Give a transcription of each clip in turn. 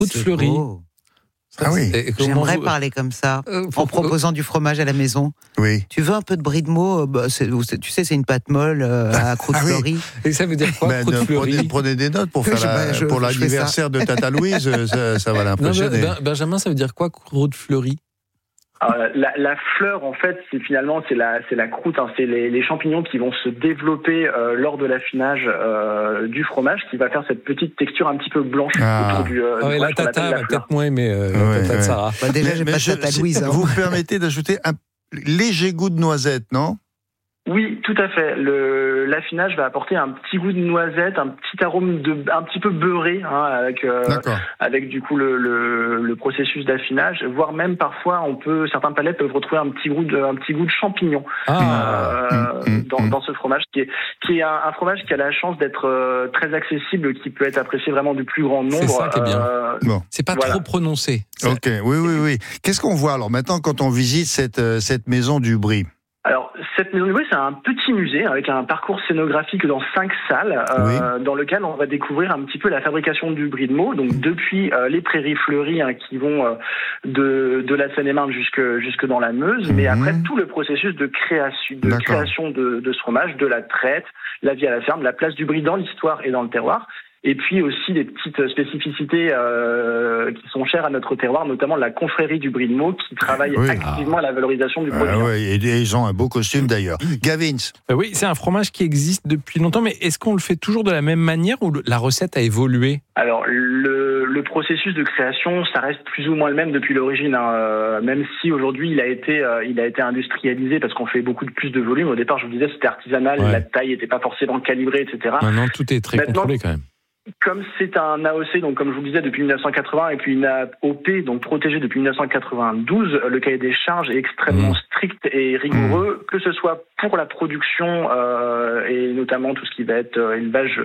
Route Fleurie. Beau. Ah oui. J'aimerais parler comme ça, en proposant du fromage à la maison. Oui. Tu veux un peu de brie de Meaux, tu sais, c'est une pâte molle à croûte fleurie. Et ça veut dire quoi, Route Fleurie? Prenez des notes pour faire pour l'anniversaire de Tata Louise, ça va l'impressionner. Benjamin, ça veut dire quoi, Route Fleurie? La fleur, en fait, c'est la croûte, hein, c'est les champignons qui vont se développer lors de l'affinage du fromage, qui va faire cette petite texture un petit peu blanche autour du fromage. La tata va peut-être moins aimer la tata de Sarah. Déjà, j'ai pas de tata Louise. Vous me permettez d'ajouter un léger goût de noisette, non? Oui, tout à fait. L'affinage va apporter un petit goût de noisette, un petit arôme un petit peu beurré, hein, avec du coup le processus d'affinage, voire même parfois certains palates peuvent retrouver un petit goût de champignon dans ce fromage qui est un fromage qui a la chance d'être très accessible, qui peut être apprécié vraiment du plus grand nombre. C'est ça qui est bien. C'est pas trop prononcé. Ok, oui. Qu'est-ce qu'on voit alors maintenant quand on visite cette maison du Brie? Alors, cette maison du Brie, c'est un petit musée avec un parcours scénographique dans 5 salles, dans lequel on va découvrir un petit peu la fabrication du Brie de Meaux, donc depuis les prairies fleuries qui vont de la Seine-et-Marne jusque dans la Meuse, mais après tout le processus de création de ce fromage, de la traite, la vie à la ferme, la place du Brie dans l'histoire et dans le terroir. Et puis aussi des petites spécificités qui sont chères à notre terroir, notamment la confrérie du Brie de Meaux qui travaille activement à la valorisation du produit. Et ils ont un beau costume d'ailleurs. Gavins. Oui, c'est un fromage qui existe depuis longtemps, mais est-ce qu'on le fait toujours de la même manière ou la recette a évolué? Alors, le processus de création, ça reste plus ou moins le même depuis l'origine, même si aujourd'hui il a été industrialisé parce qu'on fait beaucoup plus de volume. Au départ, je vous disais, c'était artisanal, la taille n'était pas forcément calibrée, etc. Maintenant, tout est très contrôlé quand même. Comme c'est un AOC, donc comme je vous le disais, depuis 1980, et puis une AOP, donc protégée depuis 1992, le cahier des charges est extrêmement strict et rigoureux, que ce soit pour la production et notamment tout ce qui va être élevage,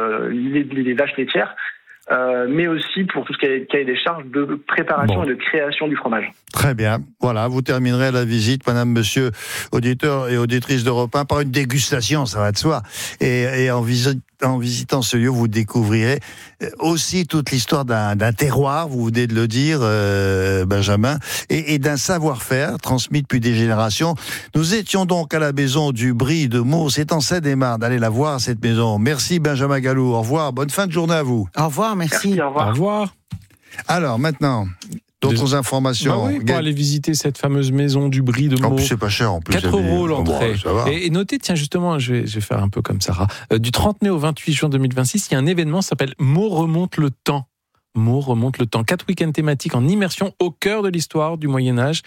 les vaches laitières, mais aussi pour tout ce qui est cahier des charges de préparation et de création du fromage. Très bien. Voilà, vous terminerez la visite, madame, monsieur, auditeurs et auditrices d'Europe 1, par une dégustation, ça va de soi. Et en visitant ce lieu, vous découvrirez aussi toute l'histoire d'un terroir, vous venez de le dire, Benjamin, et d'un savoir-faire transmis depuis des générations. Nous étions donc à la maison du Brie de Meaux, c'est en Seine-et-Marne. Allez la voir, cette maison. Merci, Benjamin Galloux. Au revoir. Bonne fin de journée à vous. Au revoir, merci. Au revoir. Alors, maintenant, d'autres informations. Pour aller visiter cette fameuse maison du Brie de Meaux. En plus, c'est pas cher. En plus, 4 € l'entrée. Et notez, tiens, justement, je vais faire un peu comme Sarah. Du 30 mai au 28 juin 2026, il y a un événement qui s'appelle Meaux remonte le temps. Meaux remonte le temps. 4 week-ends thématiques en immersion au cœur de l'histoire du Moyen-Âge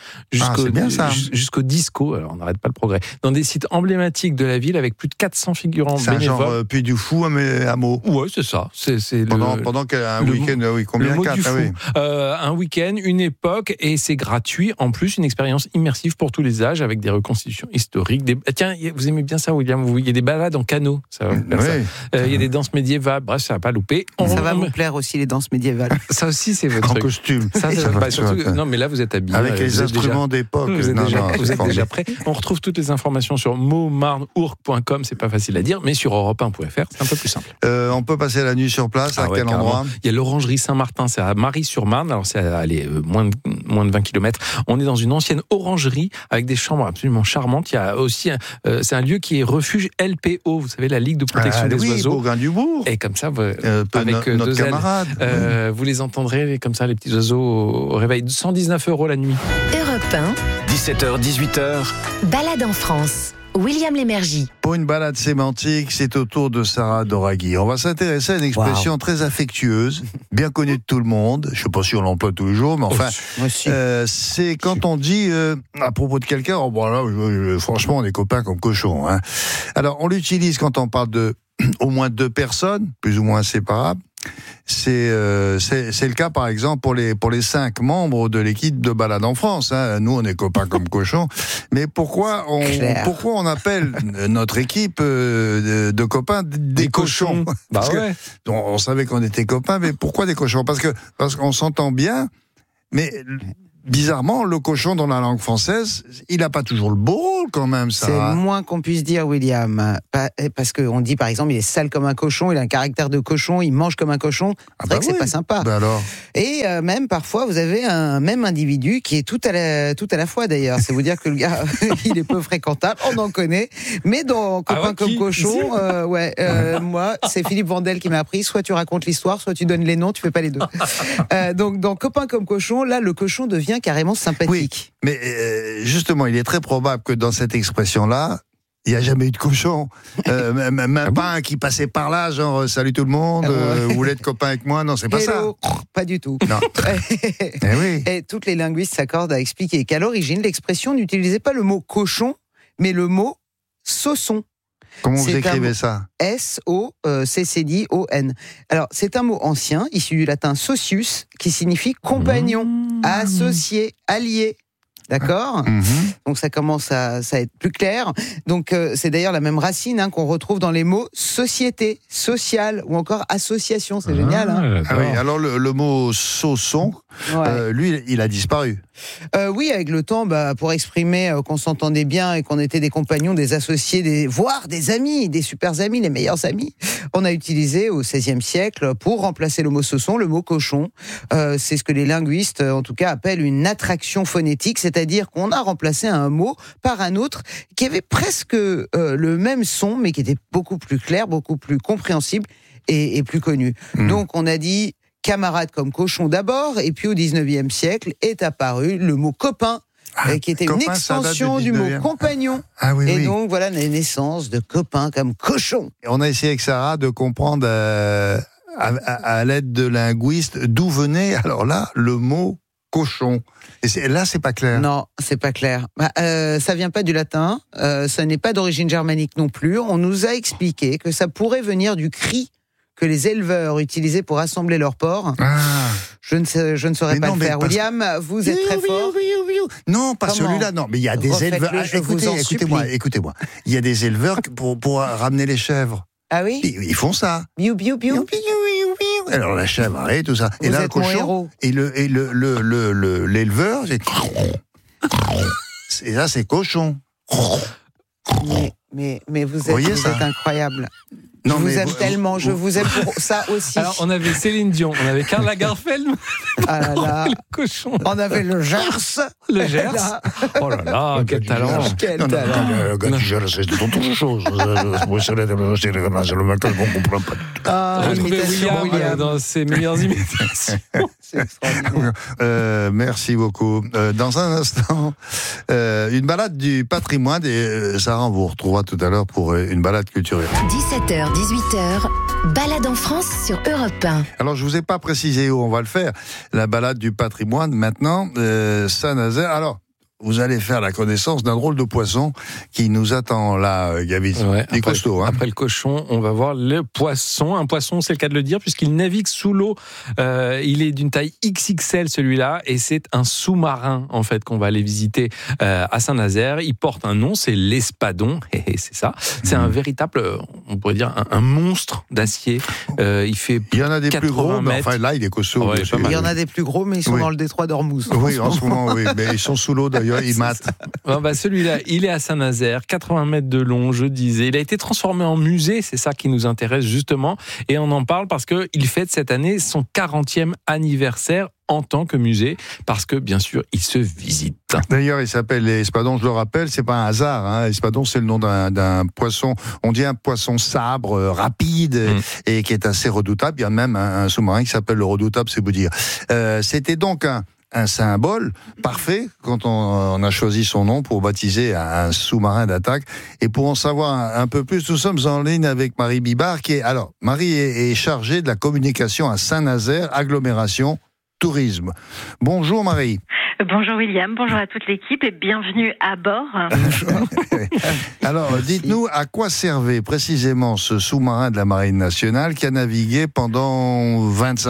jusqu'au disco, alors on n'arrête pas le progrès, dans des sites emblématiques de la ville avec plus de 400 figurants bénévoles. C'est un genre Puy du Fou à Meaux. Ouais, c'est ça. Pendant qu'un week-end, combien? 4 un week-end, une époque, et c'est gratuit. En plus, une expérience immersive pour tous les âges avec des reconstitutions historiques. Tiens, vous aimez bien ça, William? Il y a des balades en canot. Ça va vous plaire, ça. Il y a des danses médiévales. Bref, ça va pas louper. Ça va vous plaire aussi, les danses médiévales. Ça aussi, c'est votre truc. En costume. Non, mais là, vous êtes habillés. Avec les instruments d'époque. Vous êtes déjà prêts. On retrouve toutes les informations sur meauxmarneourcq.com. C'est pas facile à dire, mais sur europe1.fr, c'est un peu plus simple. On peut passer la nuit sur place. À quel endroit? Il y a l'orangerie Saint-Martin, c'est à Marie-sur-Marne. Alors, c'est à moins de 20 km. On est dans une ancienne orangerie avec des chambres absolument charmantes. Il y a aussi, c'est un lieu qui est refuge LPO. Vous savez, la Ligue de protection des oiseaux. Bourgoin-du-Bourg. Et comme ça, avec notre camarade. Vous les entendrez comme ça, les petits oiseaux au réveil. 119 € la nuit. Europe 1. 17h, 18h. Balade en France. William Lémergie. Pour une balade sémantique, c'est au tour de Sarah Doraghi. On va s'intéresser à une expression très affectueuse, bien connue de tout le monde. Je ne sais pas si on l'emploie tous les jours, mais enfin, c'est quand on dit à propos de quelqu'un, franchement, on est copains comme cochons. Hein. Alors, on l'utilise quand on parle de au moins 2 personnes, plus ou moins séparables. C'est le cas par exemple pour les 5 membres de l'équipe de balade en France. Hein. Nous on est copains comme cochons. Mais pourquoi on appelle notre équipe de copains des cochons? Parce que on savait qu'on était copains, mais pourquoi des cochons? Parce qu'on s'entend bien, mais bizarrement, le cochon dans la langue française, il n'a pas toujours le beau rôle quand même, ça. C'est moins qu'on puisse dire, William. Parce qu'on dit, par exemple, il est sale comme un cochon, il a un caractère de cochon, il mange comme un cochon. C'est vrai que c'est pas sympa. Alors. Et même, parfois, vous avez un même individu qui est tout à la fois, d'ailleurs. C'est vous dire que le gars, il est peu fréquentable, on en connaît. Mais dans Copain comme cochon, moi, c'est Philippe Vandel qui m'a appris, soit tu racontes l'histoire, soit tu donnes les noms, tu fais pas les deux. Donc, dans Copain comme cochon, là, le cochon devient carrément sympathique. Oui, mais justement, il est très probable que dans cette expression-là, il n'y a jamais eu de cochon. Même pas un qui passait par là, genre salut tout le monde, vous voulez être copain avec moi? Non, c'est pas ça. Pas du tout. Non. Et toutes les linguistes s'accordent à expliquer qu'à l'origine, l'expression n'utilisait pas le mot cochon, mais le mot sauçon. Comment vous écrivez ça? S-O-C-C-D-O-N. Alors, c'est un mot ancien, issu du latin socius, qui signifie compagnon, associé, allié. D'accord ? Donc ça commence à être plus clair. Donc c'est d'ailleurs la même racine qu'on retrouve dans les mots société, social ou encore association. C'est génial. Hein ? Oui, alors le mot sauçon, lui, il a disparu. Oui, avec le temps, pour exprimer qu'on s'entendait bien et qu'on était des compagnons, des associés, voire des amis, des super amis, les meilleurs amis, on a utilisé au XVIe siècle, pour remplacer le mot sauçon, le mot cochon. C'est ce que les linguistes, en tout cas, appellent une attraction phonétique, c'est-à-dire qu'on a remplacé un mot par un autre qui avait presque le même son, mais qui était beaucoup plus clair, beaucoup plus compréhensible et plus connu. Donc on a dit camarade comme cochon d'abord, et puis au 19e siècle est apparu le mot copain, qui était une extension du mot compagnon. Donc voilà la naissance de copain comme cochon. On a essayé avec Sarah de comprendre à l'aide de linguistes d'où venait alors là le mot cochon. Et là, c'est pas clair. Non, c'est pas clair. Ça vient pas du latin, ça n'est pas d'origine germanique non plus. On nous a expliqué que ça pourrait venir du cri que les éleveurs utilisaient pour assembler leurs porcs. Je ne saurais pas le faire. William, vous êtes très fort. Non, pas celui-là, non. Mais il y a des éleveurs. Écoutez-moi. Il y a des éleveurs pour ramener les chèvres. Ah oui? Ils font ça. Biou, biou, biou. Alors la chèvre et tout ça. Vous et là, êtes le cochon. Et l'éleveur, c'est. Et là, c'est cochon. Mais vous êtes incroyable. Non, je vous aime tellement, je vous aime pour ça aussi. Alors, on avait Céline Dion, on avait Karl Lagerfeld, le cochon. On avait le Gers. Le Gers. Oh là là, quel talent. Quel talent. Le gars du Gers, c'est d'autres choses. Retrouvez William dans ses meilleures imitations. C'est extraordinaire. Merci beaucoup. Dans un instant, une balade du patrimoine. Et Sarah, on vous retrouvera tout à l'heure pour une balade culturelle. 17h, 18h, balade en France sur Europe 1. Alors, je vous ai pas précisé où on va le faire. La balade du patrimoine, maintenant, Saint-Nazaire. Alors, vous allez faire la connaissance d'un drôle de poisson qui nous attend là, Gavis. Il est costaud. Après le cochon, on va voir le poisson. Un poisson, c'est le cas de le dire, puisqu'il navigue sous l'eau. Il est d'une taille XXL, celui-là, et c'est un sous-marin, en fait, qu'on va aller visiter à Saint-Nazaire. Il porte un nom, c'est l'Espadon, et c'est ça. C'est un véritable, on pourrait dire, un monstre d'acier. Il y en a des plus gros, mais enfin là, il est costaud. Il y en a des plus gros, mais ils sont dans le détroit d'Ormuz. Oui, en ce moment, oui. Mais ils sont sous l'eau, d'ailleurs. Il mate. Celui-là, il est à Saint-Nazaire, 80 mètres de long, je disais. Il a été transformé en musée, c'est ça qui nous intéresse justement. Et on en parle parce qu'il fête cette année son 40e anniversaire en tant que musée, parce que bien sûr, il se visite. D'ailleurs, il s'appelle l'Espadon, je le rappelle, c'est pas un hasard. Espadon, c'est le nom d'un poisson. On dit un poisson sabre, rapide et qui est assez redoutable. Il y a même un sous-marin qui s'appelle le Redoutable, c'est vous dire. C'était donc un symbole parfait quand on a choisi son nom pour baptiser un sous-marin d'attaque. Et pour en savoir un peu plus, nous sommes en ligne avec Marie Bibard, Marie est chargée de la communication à Saint-Nazaire, agglomération, tourisme. Bonjour Marie. Bonjour William, bonjour à toute l'équipe et bienvenue à bord. Alors, dites-nous à quoi servait précisément ce sous-marin de la Marine nationale qui a navigué pendant 25 ans, non ?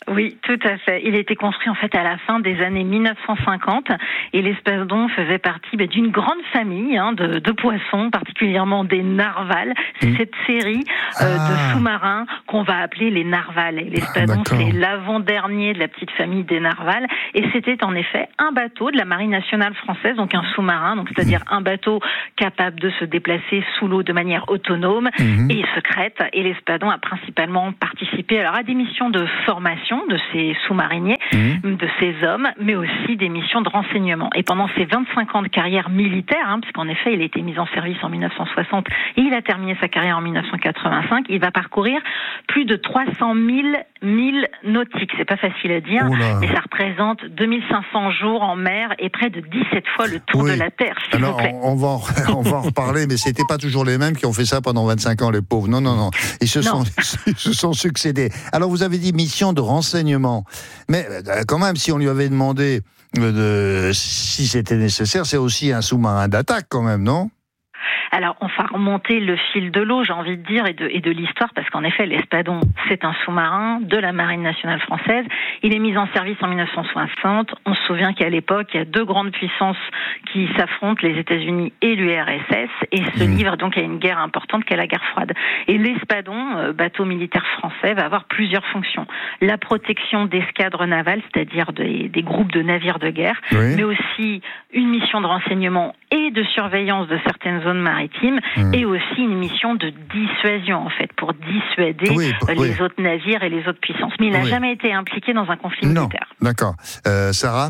Oui, tout à fait. Il a été construit en fait à la fin des années 1950 et l'Espadon faisait partie d'une grande famille de poissons, particulièrement des narvals. C'est cette série de sous-marins qu'on va appeler les narvals. Et l'Espadon, c'est l'avant-dernier de la petite famille des narvals. Et c'était en effet un bateau de la Marine nationale française, donc un sous-marin, donc c'est-à-dire un bateau capable de se déplacer sous l'eau de manière autonome et secrète. Et l'Espadon a principalement participé à des missions de formation de ces sous-mariniers, de ces hommes, mais aussi des missions de renseignement. Et pendant ses 25 ans de carrière militaire, puisqu'en effet, il a été mis en service en 1960 et il a terminé sa carrière en 1985, il va parcourir plus de 300 000 milles nautiques. C'est pas facile à dire, mais ça représente 2500 jours en mer et près de 17 fois le tour de la Terre, s'il vous plaît. On va en reparler, mais c'était pas toujours les mêmes qui ont fait ça pendant 25 ans, les pauvres. Non. Ils se sont succédés. Alors, vous avez dit mission de renseignement. Mais quand même, si on lui avait demandé si c'était nécessaire, c'est aussi un sous-marin d'attaque quand même, non ? Alors, on va remonter le fil de l'eau, j'ai envie de dire, et de l'histoire, parce qu'en effet, l'Espadon, c'est un sous-marin de la Marine nationale française. Il est mis en service en 1960. On se souvient qu'à l'époque, il y a deux grandes puissances qui s'affrontent, les États-Unis et l'URSS, et se livrent donc à une guerre importante qu'est la guerre froide. Et l'Espadon, bateau militaire français, va avoir plusieurs fonctions. La protection d'escadres navales, c'est-à-dire des groupes de navires de guerre, mais aussi une mission de renseignement et de surveillance de certaines zones maritimes, et aussi une mission de dissuasion, en fait, pour dissuader les autres navires et les autres puissances. Mais il n'a jamais été impliqué dans un conflit militaire. D'accord. Sarah ?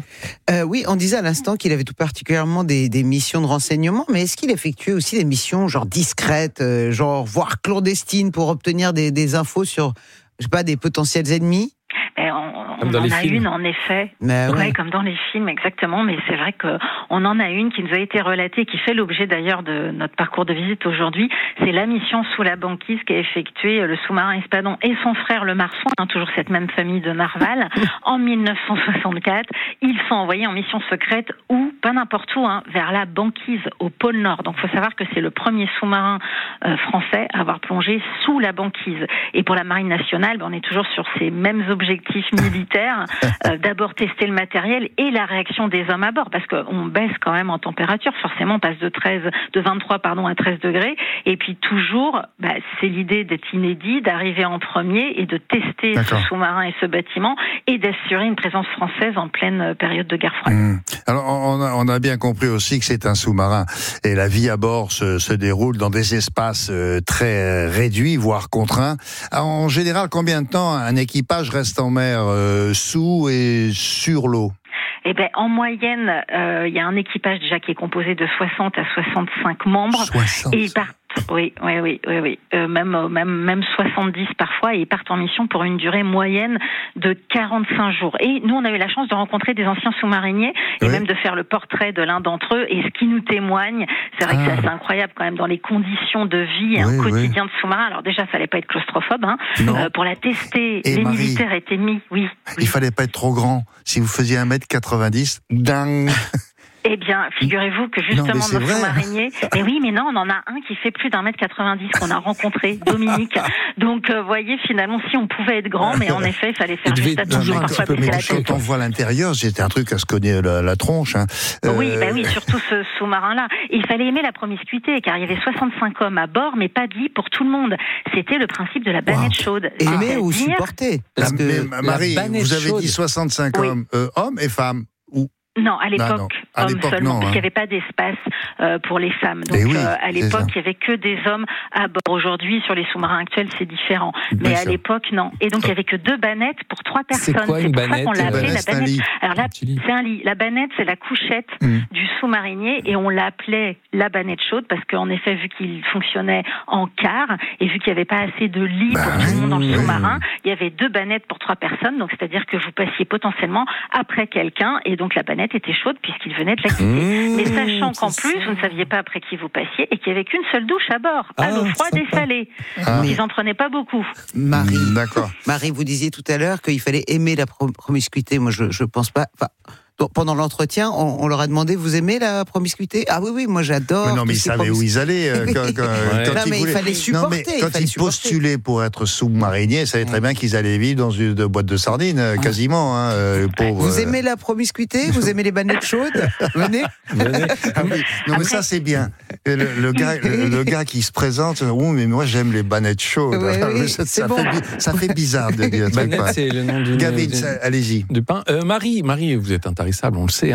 Oui, on disait à l'instant qu'il avait tout particulièrement des missions de renseignement, mais est-ce qu'il effectuait aussi des missions genre discrètes, voire clandestines, pour obtenir des infos sur, des potentiels ennemis ? On en a une, en effet. Comme dans les films, exactement. Mais c'est vrai qu'on en a une qui nous a été relatée, qui fait l'objet d'ailleurs de notre parcours de visite aujourd'hui. C'est la mission sous la banquise qu'a effectué le sous-marin Espadon et son frère le Marsouin, toujours cette même famille de narval. En 1964, ils sont envoyés en mission secrète pas n'importe où, vers la banquise au pôle Nord. Donc il faut savoir que c'est le premier sous-marin français à avoir plongé sous la banquise. Et pour la Marine nationale, on est toujours sur ces mêmes objectifs militaires. D'abord tester le matériel et la réaction des hommes à bord, parce qu'on baisse quand même en température. Forcément, on passe de 23 à 13 degrés. Et puis toujours, c'est l'idée d'être inédit, d'arriver en premier et de tester ce sous-marin et ce bâtiment et d'assurer une présence française en pleine période de guerre froide. Alors, on a bien compris aussi que c'est un sous-marin et la vie à bord se déroule dans des espaces très réduits, voire contraints. Alors, en général, combien de temps un équipage reste en mer sous et sur l'eau ? En moyenne, il y a un équipage déjà qui est composé de 60 à 65 membres. 60. Et ils partent. Oui. Même 70 parfois, et ils partent en mission pour une durée moyenne de 45 jours. Et nous, on a eu la chance de rencontrer des anciens sous-mariniers et même de faire le portrait de l'un d'entre eux. Et ce qui nous témoigne, c'est vrai que c'est assez incroyable quand même dans les conditions de vie quotidien de sous-marin. Alors déjà, ça allait pas être claustrophobe. Pour la tester, les militaires étaient mis. Il fallait pas être trop grand. Si vous faisiez 1m90, dingue. Eh bien, figurez-vous que justement nos sous-mariniers... Mais non, on en a un qui fait plus d'1m90 qu'on a rencontré, Dominique. Donc, voyez, finalement, si on pouvait être grand, mais en effet, il fallait faire juste attention. Quand on voit l'intérieur, c'était un truc à se cogner la tronche. Oui, surtout ce sous-marin-là. Et il fallait aimer la promiscuité, car il y avait 65 hommes à bord, mais pas de lit pour tout le monde. C'était le principe de la bannette chaude. Aimer ou supporter. Marie, vous avez dit 65 hommes et femmes. Non, à l'époque, hommes seulement, parce qu'il n'y avait pas d'espace pour les femmes. Donc, à l'époque, il n'y avait que des hommes à bord. Aujourd'hui, sur les sous-marins actuels, c'est différent. Mais à l'époque, non. Et donc, il n'y avait que 2 bannettes pour 3 personnes. C'est quoi une bannette ? C'est pour ça qu'on l'appelait la bannette. Alors là, c'est un lit. La bannette, c'est la couchette du sous-marinier, et on l'appelait la bannette chaude, parce qu'en effet, vu qu'il fonctionnait en quart, et vu qu'il n'y avait pas assez de lits pour tout le monde dans le sous-marin, il y avait 2 bannettes pour 3 personnes. Donc, c'est-à-dire que vous passiez potentiellement après quelqu'un, et donc la bannette était chaude puisqu'il venait de la quitter. Mais sachant qu'en plus, vous ne saviez pas après qui vous passiez et qu'il n'y avait qu'une seule douche à bord, à l'eau froide et salée. Ils n'en prenaient pas beaucoup. Marie, vous disiez tout à l'heure qu'il fallait aimer la promiscuité. Moi, je pense pas... Donc, pendant l'entretien, on leur a demandé, vous aimez la promiscuité? Ah oui, moi j'adore. Non, mais ils savaient où ils allaient. Il fallait supporter. Quand ils postulaient pour être sous-mariniers, ils savaient très bien qu'ils allaient vivre dans une boîte de sardines, quasiment. Vous aimez la promiscuité? Vous aimez les banettes chaudes? Venez. Ah oui. Non, mais ça c'est bien. Le gars qui se présente, mais moi j'aime les banettes chaudes. Oui, ça fait bizarre de dire. Banette, c'est le nom d'une... Gavin, allez-y. Du pain. Marie, vous êtes intarissable, on le sait.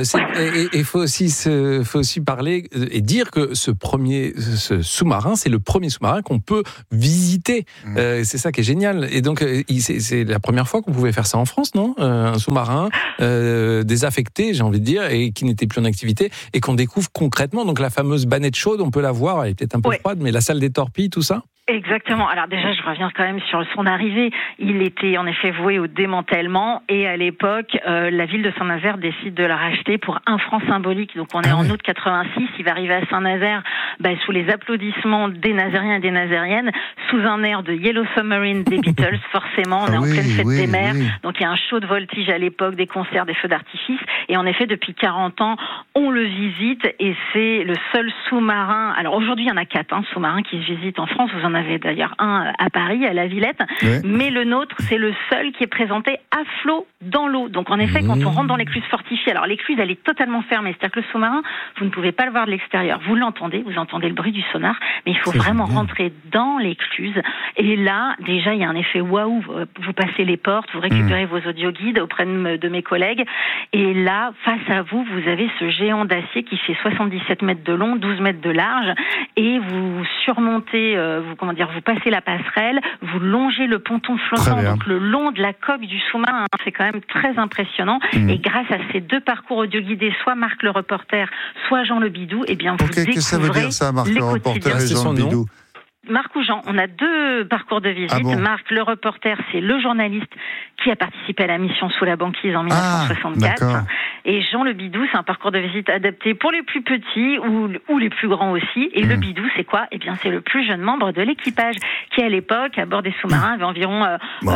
Il faut aussi parler et dire que ce sous-marin, c'est le premier sous-marin qu'on peut visiter. C'est ça qui est génial. Et donc, c'est la première fois qu'on pouvait faire ça en France, non? Un sous-marin désaffecté, j'ai envie de dire, et qui n'était plus en activité, et qu'on découvre concrètement. Donc, la fameuse banette chaude, on peut la voir, elle est peut-être un peu froide, mais la salle des torpilles, tout ça? Exactement. Alors déjà, je reviens quand même sur son arrivée. Il était en effet voué au démantèlement et à l'époque, la ville de Saint-Nazaire décide de la racheter pour 1 franc symbolique. Donc on est en août 86. Il va arriver à Saint-Nazaire sous les applaudissements des Nazériens et des Nazériennes, sous un air de Yellow Submarine des Beatles. Forcément, on est en pleine fête des mers. Donc il y a un show de voltige à l'époque, des concerts, des feux d'artifice. Et en effet, depuis 40 ans, on le visite et c'est le seul sous-marin. Alors aujourd'hui, il y en a 4 sous-marins qui se visitent en France. Vous en avez d'ailleurs un à Paris, à la Villette. Mais le nôtre, c'est le seul qui est présenté à flot dans l'eau. Donc en effet, quand on rentre dans l'écluse fortifiée, alors l'écluse, elle est totalement fermée. C'est-à-dire que le sous-marin, vous ne pouvez pas le voir de l'extérieur. Vous l'entendez, vous entendez le bruit du sonar, mais il faut vraiment rentrer dans l'écluse. Et là, déjà, il y a un effet waouh. Vous passez les portes, vous récupérez vos audioguides auprès de mes collègues. Et là, face à vous, vous avez ce géant d'acier qui fait 77 mètres de long, 12 mètres de large. Et vous surmontez, vous passez la passerelle, vous longez le ponton flottant, donc le long de la coque du sous-marin. C'est quand même très impressionnant. Et grâce à ces 2 parcours audio-guidés, soit Marc le reporter, soit Jean le Bidou, vous découvrez qu'est-ce que ça veut dire ça, Marc le reporter et Jean le Bidou? Marc ou Jean, on a 2 parcours de visite. Marc, le reporter, c'est le journaliste qui a participé à la mission Sous la banquise en 1964. Et Jean le Bidou, c'est un parcours de visite adapté pour les plus petits ou les plus grands aussi. Et le Bidou, c'est quoi? C'est le plus jeune membre de l'équipage qui, à l'époque, à bord des sous-marins, avait environ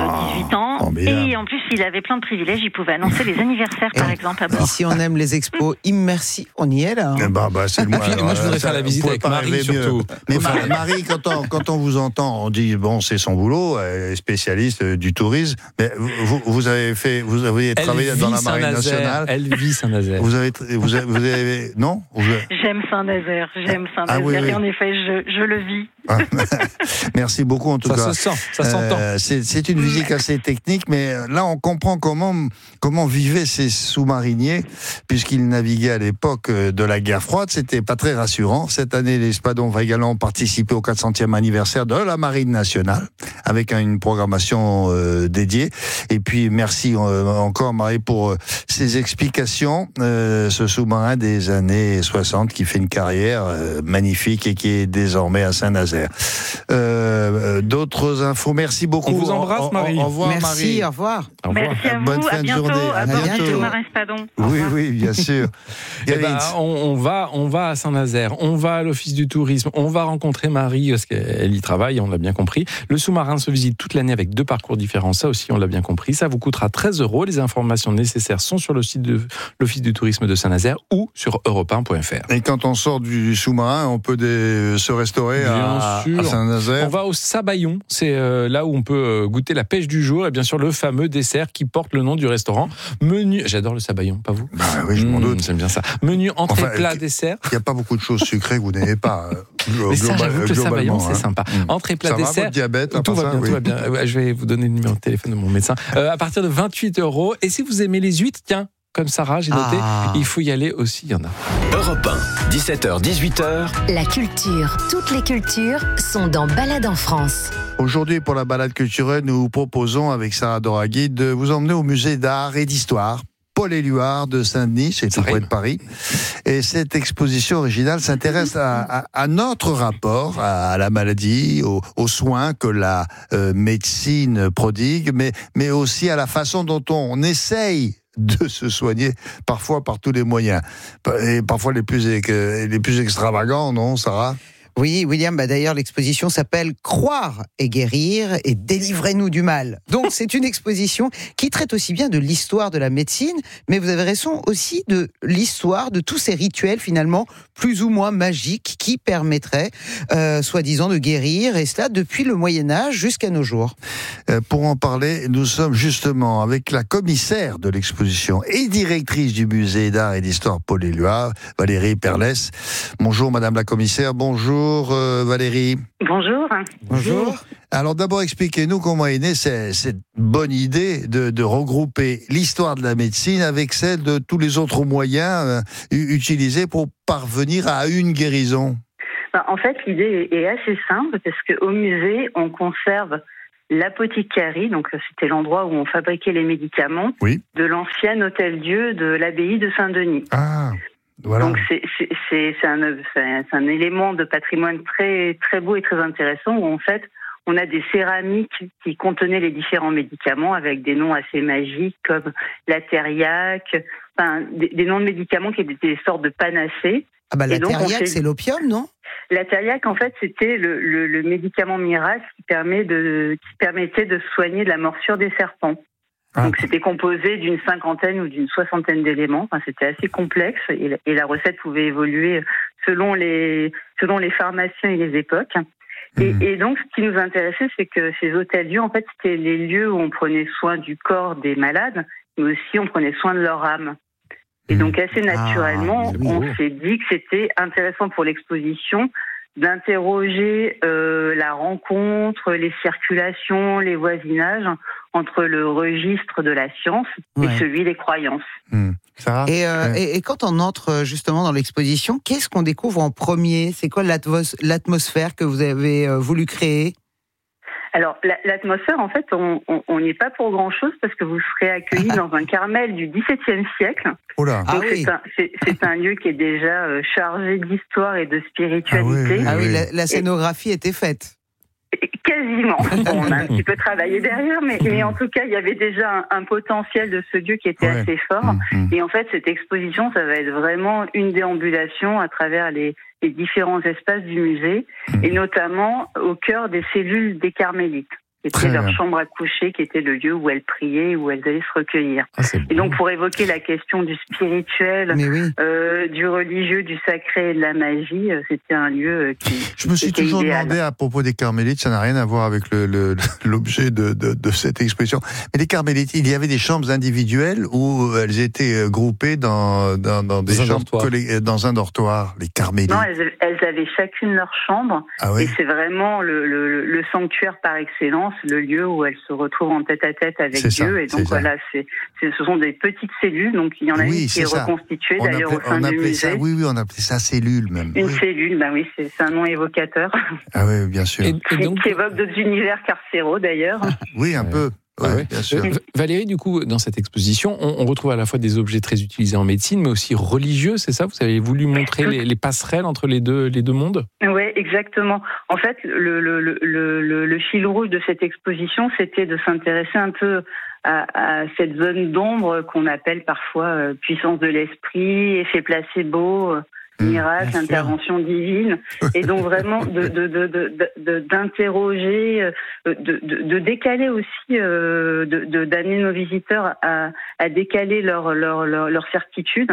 18 ans. Et en plus, il avait plein de privilèges. Il pouvait annoncer les anniversaires, par exemple, à bord. Si on aime les expos immersifs, on y est là. C'est le moi, je voudrais faire la visite avec Marie, surtout. Mais Marie, quand on vous entend, on dit c'est son boulot, elle est spécialiste du tourisme. Mais vous avez travaillé dans la Marine nationale. Elle vit Saint-Nazaire. Vous avez non? J'aime Saint-Nazaire. Et en effet, je le vis. Merci beaucoup en tout cas. Ça se sent, ça s'entend. C'est une visite assez technique, mais là on comprend comment vivaient ces sous-mariniers, puisqu'ils naviguaient à l'époque de la guerre froide. C'était pas très rassurant. Cette année, l'Espadon va également participer au 400e anniversaire de la Marine nationale, avec une programmation dédiée. Et puis merci encore Marie pour ces explications. Ce sous-marin des années 60 qui fait une carrière magnifique et qui est désormais à Saint-Nazaire. D'autres infos. Merci beaucoup. On vous embrasse, Marie. Au revoir, Merci, Marie. au revoir. Merci à vous. Bonne fin de journée. À bientôt. Espadon. Oui, bien sûr. On va à Saint-Nazaire, on va à l'Office du tourisme, on va rencontrer Marie parce qu'elle y travaille, on l'a bien compris. Le sous-marin se visite toute l'année avec 2 parcours différents, ça aussi on l'a bien compris. Ça vous coûtera 13 €. Les informations nécessaires sont sur le site de l'Office du tourisme de Saint-Nazaire ou sur europe1.fr. Et quand on sort du sous-marin, on peut se restaurer à Saint-Nazaire. On va au Sabayon, c'est là où on peut goûter la pêche du jour et bien sûr le fameux dessert qui porte le nom du restaurant. Menu, j'adore le Sabayon, pas vous? Oui, je m'en doute. J'aime bien ça. Menu, entrée, plat, dessert. Il n'y a pas beaucoup de choses sucrées que vous n'avez pas. Mais ça, j'avoue que le Sabayon, c'est sympa. Entrée, plat, dessert. Ça va, votre diabète? Tout va bien. Je vais vous donner le numéro de téléphone de mon médecin. À partir de 28 €. Et si vous aimez les huîtres, tiens, comme Sarah, j'ai noté, il faut y aller aussi, il y en a. Europe 1, 17h, 18h. La culture, toutes les cultures sont dans Balade en France. Aujourd'hui, pour la balade culturelle, nous vous proposons, avec Sarah Doraghi, de vous emmener au musée d'art et d'histoire Paul Éluard de Saint-Denis, c'est tout près de Paris. Et cette exposition originale s'intéresse à notre rapport à la maladie, aux soins que la médecine prodigue, mais aussi à la façon dont on essaye de se soigner, parfois par tous les moyens. Et parfois les plus extravagants, non, Sarah ? Oui, William, d'ailleurs, l'exposition s'appelle « Croire et guérir et délivrez-nous du mal ». Donc, c'est une exposition qui traite aussi bien de l'histoire de la médecine, mais vous avez raison aussi de l'histoire de tous ces rituels, finalement, plus ou moins magiques, qui permettraient, soi-disant, de guérir, et cela depuis le Moyen-Âge jusqu'à nos jours. Pour en parler, nous sommes justement avec la commissaire de l'exposition et directrice du musée d'art et d'histoire Paul Éluard, Valérie Perlès. Bonjour Madame la commissaire, bonjour Valérie. Bonjour. Bonjour. Alors d'abord, expliquez-nous comment est née cette bonne idée de regrouper l'histoire de la médecine avec celle de tous les autres moyens utilisés pour parvenir à une guérison. En fait, l'idée est assez simple parce qu'au musée, on conserve l'apothicarie, donc c'était l'endroit où on fabriquait les médicaments, de l'ancien hôtel-Dieu de l'abbaye de Saint-Denis. Ah, voilà. Donc c'est un élément de patrimoine très très beau et très intéressant où en fait on a des céramiques qui contenaient les différents médicaments avec des noms assez magiques comme la thériaque, des noms de médicaments qui étaient des sortes de panacées. Ah la thériaque, c'est l'opium, non ? La thériaque, en fait, c'était le médicament miracle qui permettait de soigner de la morsure des serpents. Donc, c'était composé d'une 50aine ou d'une 60aine d'éléments. Enfin, c'était assez complexe et la recette pouvait évoluer selon les pharmaciens et les époques. Et donc, ce qui nous intéressait, c'est que ces hôtels-lieux, en fait, c'était les lieux où on prenait soin du corps des malades, mais aussi on prenait soin de leur âme. Et donc, assez naturellement, on s'est dit que c'était intéressant pour l'exposition d'interroger la rencontre, les circulations, les voisinages entre le registre de la science et celui des croyances. Et quand on entre justement dans l'exposition, qu'est-ce qu'on découvre en premier ? C'est quoi l'atmosphère que vous avez voulu créer ? Alors, l'atmosphère, en fait, on n'y est pas pour grand-chose parce que vous serez accueillis dans un Carmel du XVIIe siècle. Donc c'est un lieu qui est déjà chargé d'histoire et de spiritualité. La scénographie était faite. Quasiment. Bon, on a un petit peu travaillé derrière, mais en tout cas, il y avait déjà un potentiel de ce lieu qui était assez fort. Et en fait, cette exposition, ça va être vraiment une déambulation à travers les différents espaces du musée, et notamment au cœur des cellules des Carmélites, qui était leur chambre à coucher, qui était le lieu où elles priaient, où elles allaient se recueillir. Et donc, pour évoquer la question du spirituel, du religieux, du sacré et de la magie, c'était un lieu qui Je me suis toujours idéal. demandé à propos des Carmélites, ça n'a rien à voir avec l'objet de cette exposition, mais les Carmélites, il y avait des chambres individuelles où elles étaient groupées dans des chambres dans un dortoir, les Carmélites. Non, elles avaient chacune leur chambre, et c'est vraiment le sanctuaire par excellence, le lieu où elles se retrouvent en tête-à-tête avec Dieu. Et donc voilà, ce sont des petites cellules, donc il y en a une qui est reconstituée d'ailleurs au sein du musée. On appelait ça cellule même. Une cellule, c'est un nom évocateur. Ah oui, bien sûr. Qui évoque d'autres univers carcéraux d'ailleurs. Oui, un peu. Ouais, bien sûr. Valérie, du coup, dans cette exposition, on retrouve à la fois des objets très utilisés en médecine, mais aussi religieux, c'est ça ? Vous avez voulu montrer les passerelles entre les deux mondes ? Oui, exactement. En fait, le fil rouge de cette exposition, c'était de s'intéresser un peu à cette zone d'ombre qu'on appelle parfois puissance de l'esprit, effet placebo, miracle, intervention divine, et donc vraiment d'interroger, de décaler aussi, d'amener nos visiteurs à décaler leur certitude.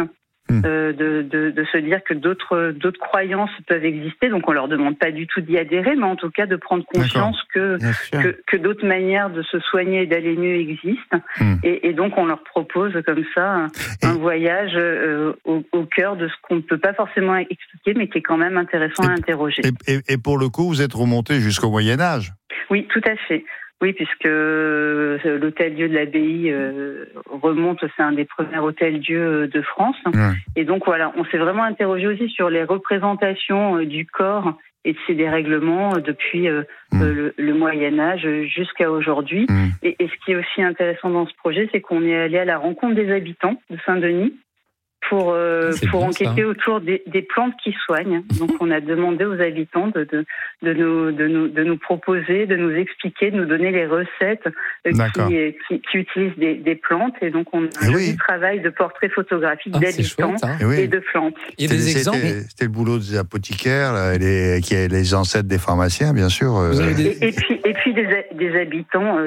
De se dire que d'autres croyances peuvent exister, donc on leur demande pas du tout d'y adhérer, mais en tout cas de prendre conscience que d'autres manières de se soigner et d'aller mieux existent, et donc on leur propose comme ça un voyage au cœur de ce qu'on ne peut pas forcément expliquer, mais qui est quand même intéressant à interroger. Et pour le coup, vous êtes remonté jusqu'au Moyen-Âge ? Oui, tout à fait. Oui, puisque l'hôtel-dieu de l'abbaye remonte, c'est un des premiers hôtels-dieux de France. Et donc voilà, on s'est vraiment interrogé aussi sur les représentations du corps et de ses dérèglements depuis le Moyen-Âge jusqu'à aujourd'hui. Et ce qui est aussi intéressant dans ce projet, c'est qu'on est allé à la rencontre des habitants de Saint-Denis pour enquêter autour des plantes qui soignent. Donc on a demandé aux habitants de nous proposer, de nous expliquer, de nous donner les recettes qui utilisent des plantes. Et donc on a un travail de portrait photographique d'habitants et de plantes. Il y a des exemples. C'était le boulot des apothicaires, là, qui est les ancêtres des pharmaciens, bien sûr. Et puis des habitants.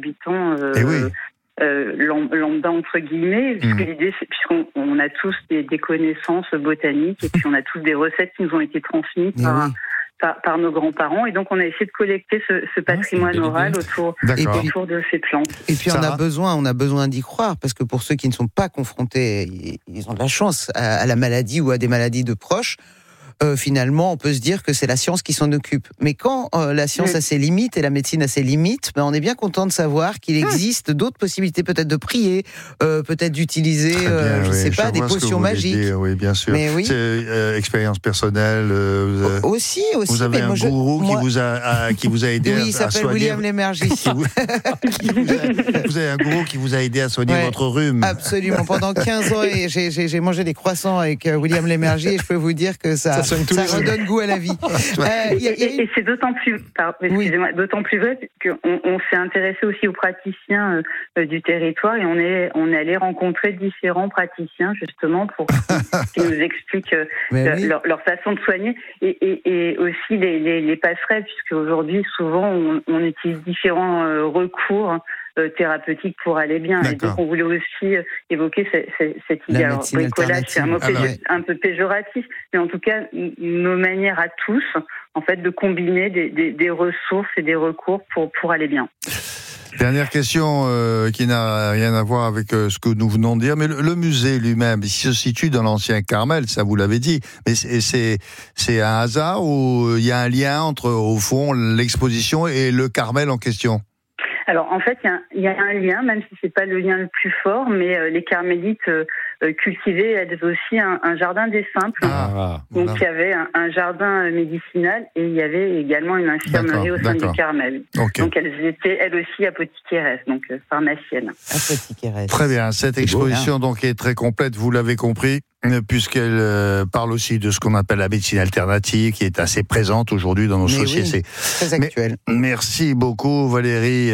Lambda entre guillemets, puisque l'idée, c'est puisqu'on a tous des connaissances botaniques et puis on a tous des recettes qui nous ont été transmises par nos grands-parents, et donc on a essayé de collecter ce patrimoine oral autour de ces plantes. Et puis on a besoin d'y croire, parce que pour ceux qui ne sont pas confrontés, ils ont de la chance à la maladie ou à des maladies de proches. Finalement, on peut se dire que c'est la science qui s'en occupe. Mais quand la science a ses limites et la médecine a ses limites, on est bien content de savoir qu'il existe d'autres possibilités, peut-être de prier, peut-être d'utiliser, des potions magiques. Oui, bien sûr. C'est expérience personnelle. Aussi. Vous avez un gourou qui vous a aidé à soigner. Oui, il s'appelle William Lémergie. Vous avez un gourou qui vous a aidé à soigner votre rhume. Absolument. Pendant 15 ans, j'ai mangé des croissants avec William Lémergie, et je peux vous dire que ça redonne goût à la vie. Et c'est d'autant plus vrai qu'on s'est intéressé aussi aux praticiens du territoire, et on est allé rencontrer différents praticiens justement pour qu'ils nous expliquent leur façon de soigner, et aussi les passerelles, puisque aujourd'hui souvent on utilise différents recours thérapeutique pour aller bien. Et donc on voulait aussi évoquer cette idée. Alors, bricolage, c'est un mot un peu péjoratif, mais en tout cas nos manières à tous, en fait, de combiner des ressources et des recours pour aller bien. Dernière question qui n'a rien à voir avec ce que nous venons de dire, mais le musée lui-même, il se situe dans l'ancien Carmel, ça vous l'avez dit, mais c'est un hasard ou il y a un lien entre, au fond, l'exposition et le Carmel en question? Alors en fait, il y a un lien, même si c'est pas le lien le plus fort, mais les carmélites cultivaient elles aussi un jardin des simples. Donc il y avait un jardin médicinal, et il y avait également une infirmerie au sein du Carmel. Donc elles étaient elles aussi apothicaires, donc pharmaciennes. Très bien, cette exposition donc est très complète, vous l'avez compris, puisqu'elle parle aussi de ce qu'on appelle la médecine alternative, qui est assez présente aujourd'hui dans nos sociétés. Très actuelle. Merci beaucoup Valérie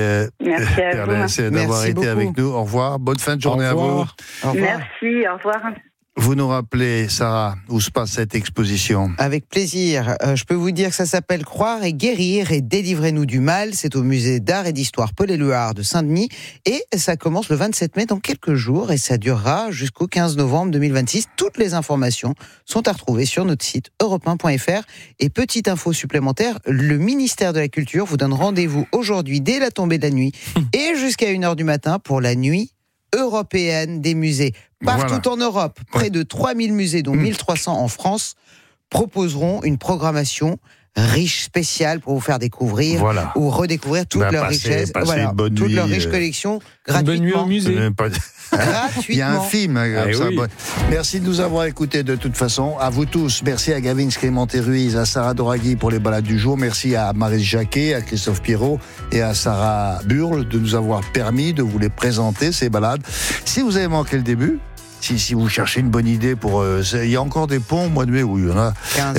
Perlès d'avoir été avec nous. Au revoir, bonne fin de journée à vous. Au revoir. Merci, au revoir. Vous nous rappelez, Sarah, où se passe cette exposition? Avec plaisir. Je peux vous dire que ça s'appelle « Croire et guérir et délivrez-nous du mal ». C'est au musée d'art et d'histoire Paul-Éluard de Saint-Denis. Et ça commence le 27 mai, dans quelques jours, et ça durera jusqu'au 15 novembre 2026. Toutes les informations sont à retrouver sur notre site europe1.fr. Et petite info supplémentaire, le ministère de la Culture vous donne rendez-vous aujourd'hui dès la tombée de la nuit et jusqu'à 1h du matin pour la nuit européenne des musées. Partout en Europe, près de 3000 musées, dont 1300 en France, proposeront une programmation riche, spéciale, pour vous faire découvrir ou redécouvrir toute leur richesse, toute leur riche collection, gratuitement. Bonne nuit au musée. Gratuitement. Il y a un film comme ça. Merci de nous avoir écoutés de toute façon. À vous tous. Merci à Gavin Scrimanté-Ruiz, à Sarah Doraghi pour les balades du jour. Merci à Maryse Jacquet, à Christophe Pirot et à Sarah Burle de nous avoir permis de vous les présenter, ces balades. Si vous avez manqué le début, si vous cherchez une bonne idée pour... il y a encore des ponts au mois de mai, oui, il y en a.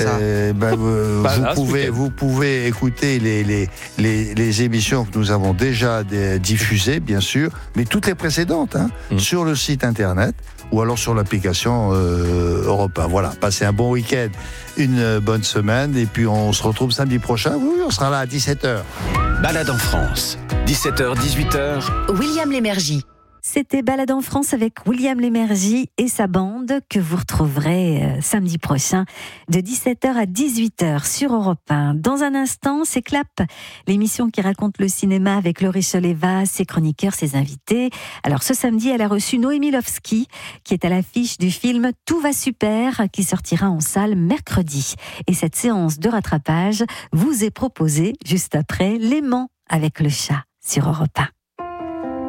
15 vous pouvez écouter les émissions que nous avons déjà diffusées, bien sûr, mais toutes les précédentes, sur le site internet ou alors sur l'application Europe 1. Voilà, passez un bon week-end, une bonne semaine, et puis on se retrouve samedi prochain. Oui, on sera là à 17h. Balade en France, 17h, 18h. William Lémergie. C'était Balade en France avec William Lémergie et sa bande, que vous retrouverez samedi prochain de 17h à 18h sur Europe 1. Dans un instant, c'est Clap, l'émission qui raconte le cinéma avec Laurie Choleva, ses chroniqueurs, ses invités. Alors ce samedi, elle a reçu Noémie Lovski, qui est à l'affiche du film Tout va super, qui sortira en salle mercredi. Et cette séance de rattrapage vous est proposée juste après L'aimant avec le chat sur Europe 1.